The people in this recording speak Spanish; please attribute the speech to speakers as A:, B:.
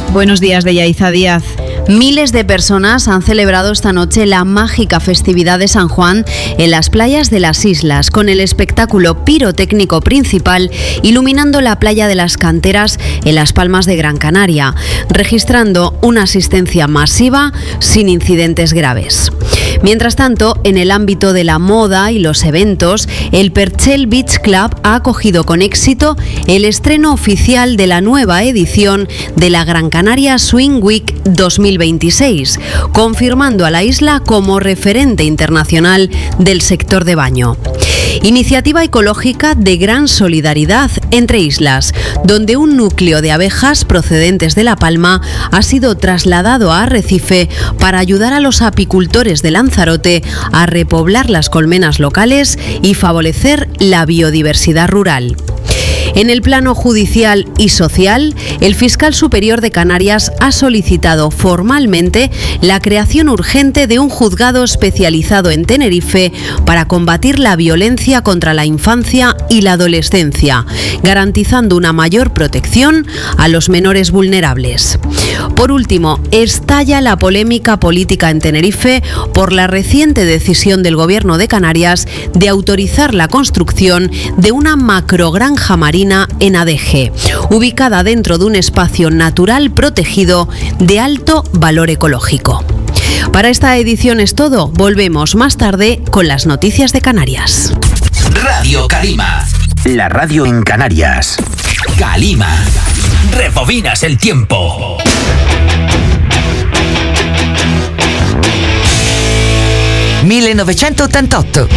A: Buenos días, de Yaiza Díaz. Miles de personas han celebrado esta noche la mágica festividad de San Juan en las playas de las islas, con el espectáculo pirotécnico principal iluminando la playa de las Canteras en Las Palmas de Gran Canaria, registrando una asistencia masiva sin incidentes graves. Mientras tanto, en el ámbito de la moda y los eventos, el Perchel Beach Club ha acogido con éxito el estreno oficial de la nueva edición de la Gran Canaria Swing Week 2026, confirmando a la isla como referente internacional del sector de baño. Iniciativa ecológica de gran solidaridad entre islas, donde un núcleo de abejas procedentes de La Palma ha sido trasladado a Arrecife para ayudar a los apicultores de Lanzarote a repoblar las colmenas locales y favorecer la biodiversidad rural. En el plano judicial y social, el fiscal superior de Canarias ha solicitado formalmente la creación urgente de un juzgado especializado en Tenerife para combatir la violencia contra la infancia y la adolescencia, garantizando una mayor protección a los menores vulnerables. Por último, estalla la polémica política en Tenerife por la reciente decisión del Gobierno de Canarias de autorizar la construcción de una macrogranja marina en Adeje, ubicada dentro de un espacio natural protegido de alto valor ecológico. Para esta edición es todo. Volvemos más tarde con las noticias de Canarias.
B: Radio Calima, la radio en Canarias. Calima, rebobinas el tiempo.
C: 1988.